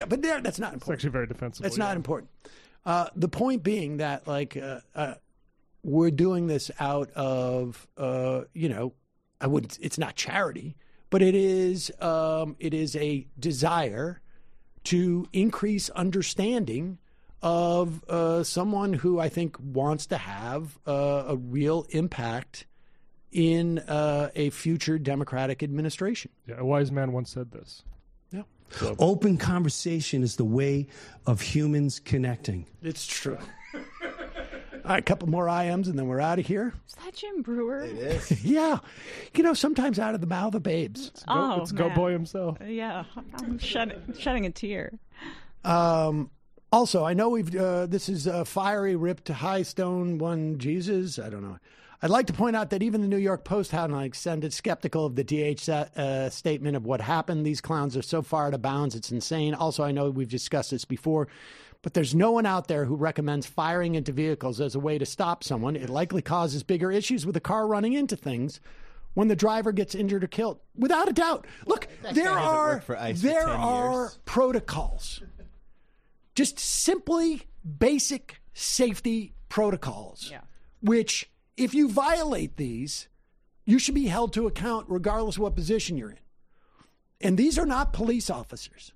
but that's not important. It's actually very defensible. That's not important. The point being that, like, we're doing this out of, it's not charity, but it is a desire to increase understanding of someone who I think wants to have a real impact in a future Democratic administration. Yeah, a wise man once said this. Yeah. So. Open conversation is the way of humans connecting. It's true. All right, a couple more IMs and then we're out of here. Is that Jim Brewer? It is. Yeah. Sometimes out of the mouth of babes. It's Go Boy himself. Yeah. I'm shedding a tear. Also, I know this is a fiery rip to High Stone One Jesus. I don't know. I'd like to point out that even the New York Post had sounded skeptical of the DH statement of what happened. These clowns are so far out of bounds, it's insane. Also, I know we've discussed this before, but there's no one out there who recommends firing into vehicles as a way to stop someone. It likely causes bigger issues with the car running into things when the driver gets injured or killed. Without a doubt. Look, there are protocols. Just simply basic safety protocols, which, if you violate these, you should be held to account regardless of what position you're in. And these are not police officers.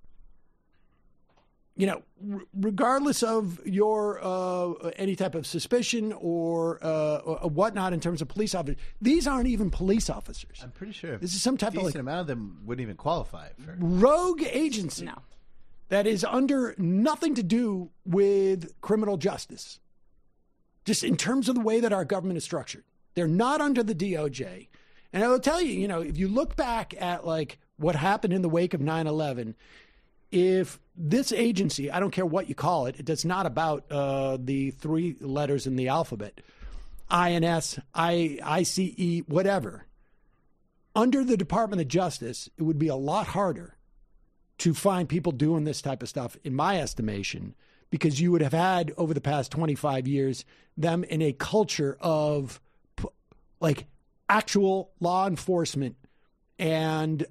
Regardless of your any type of suspicion or whatnot in terms of police officers, these aren't even police officers. I'm pretty sure this is some type of decent amount of them wouldn't even qualify for rogue agency. No. That is under nothing to do with criminal justice. Just in terms of the way that our government is structured. They're not under the DOJ. And I will tell you, if you look back at like what happened in the wake of 9/11, if this agency, I don't care what you call it, it's not about the three letters in the alphabet, INS, ICE, whatever. Under the Department of Justice, it would be a lot harder to find people doing this type of stuff, in my estimation, because you would have had, over the past 25 years, them in a culture of like actual law enforcement and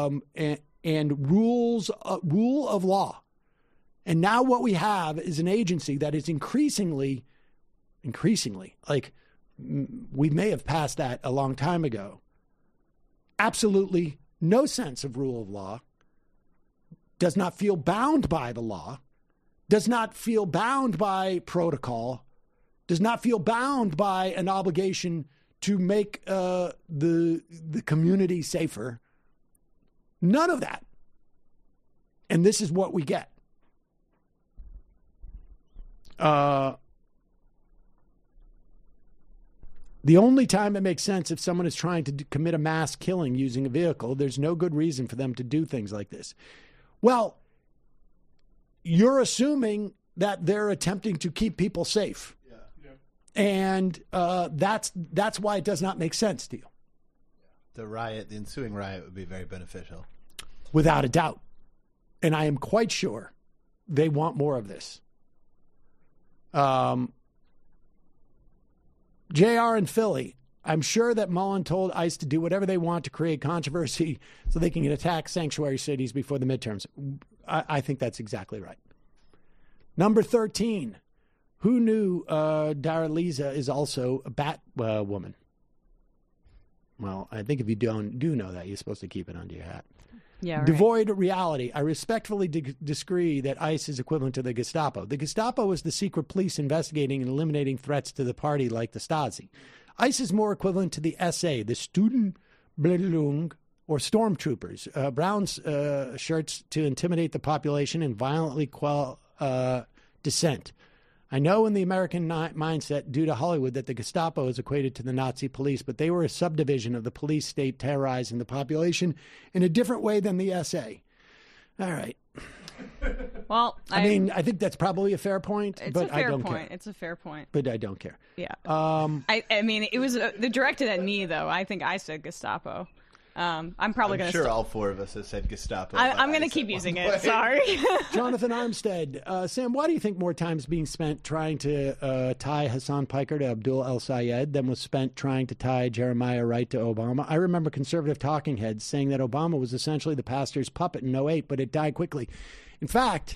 rule of law. And now what we have is an agency that is increasingly, like we may have passed that a long time ago. Absolutely no sense of rule of law, does not feel bound by the law, does not feel bound by protocol, does not feel bound by an obligation to make the community safer. None of that. And this is what we get. The only time it makes sense if someone is trying to commit a mass killing using a vehicle, there's no good reason for them to do things like this. Well, you're assuming that they're attempting to keep people safe. Yeah. And that's why it does not make sense to you. The ensuing riot would be very beneficial. Without a doubt. And I am quite sure they want more of this. JR in Philly, I'm sure that Mullen told ICE to do whatever they want to create controversy so they can attack sanctuary cities before the midterms. I think that's exactly right. Number 13, who knew Daraliza is also a bat woman? Well, I think if you do know that, you're supposed to keep it under your hat. Yeah, right. Devoid of reality. I respectfully disagree that ICE is equivalent to the Gestapo. The Gestapo was the secret police investigating and eliminating threats to the party like the Stasi. ICE is more equivalent to the SA, the Studenbildung, or stormtroopers, brown shirts to intimidate the population and violently quell dissent. I know in the American mindset, due to Hollywood, that the Gestapo is equated to the Nazi police, but they were a subdivision of the police state terrorizing the population in a different way than the SA. All right. Well, I mean, I think that's probably a fair point, but I don't care. It's a fair point. But I don't care. Yeah. I mean, it was directed at me, though. I think I said Gestapo. I'm probably sure all four of us have said Gestapo. I'm going to keep using it. Sorry. Jonathan Armstead. Sam, why do you think more time is being spent trying to tie Hassan Piker to Abdul El-Sayed than was spent trying to tie Jeremiah Wright to Obama? I remember conservative talking heads saying that Obama was essentially the pastor's puppet in 2008, but it died quickly. In fact,